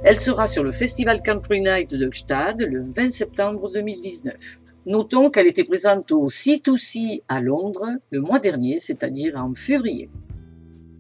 Elle sera sur le Festival Country Night de Gstad le 20 septembre 2019. Notons qu'elle était présente au C2C à Londres le mois dernier, c'est-à-dire en février.